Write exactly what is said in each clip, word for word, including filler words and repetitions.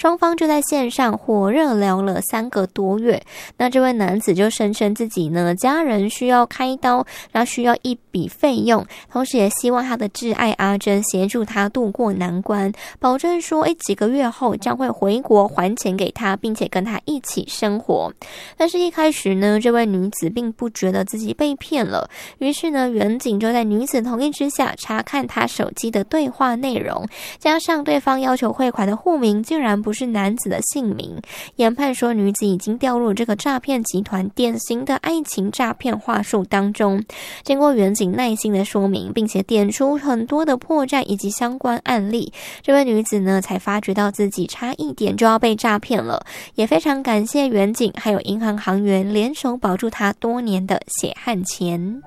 双方就在线上火热聊了三个多月。那这位男子就声称自己呢家人需要开刀，那需要一笔费用，同时也希望他的挚爱阿珍协助他度过难关，保证说诶几个月后将会回国还钱给他，并且跟他一起生活。但是一开始呢，这位女子并不觉得自己被骗了，于是呢远景就在女子同意之下查看她手机的对话内容，加上对方要求汇款的户名竟然不是男子的姓名，研判说女子已经掉入这个诈骗集团典型的爱情诈骗话术当中。经过远景耐心的说明，并且点出很多的破绽以及相关案例，这位女子呢才发觉到自己差一点就要被诈骗了，也非常感谢远景还有银行行员联手保住她多年的血汗钱。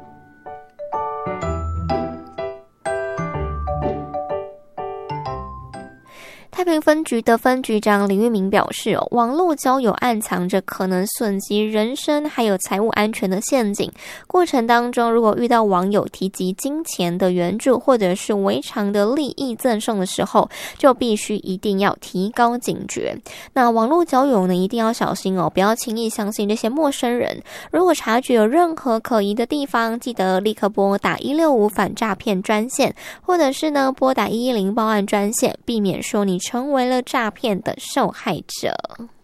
太平分局的分局长林玉明表示，哦，网络交友暗藏着可能损及人身还有财务安全的陷阱。过程当中，如果遇到网友提及金钱的援助或者是违常的利益赠送的时候，就必须一定要提高警觉。那网络交友呢，一定要小心哦，不要轻易相信这些陌生人。如果察觉有任何可疑的地方，记得立刻拨打一六五反诈骗专线，或者是呢拨打一一零报案专线，避免说你成为了诈骗的受害者。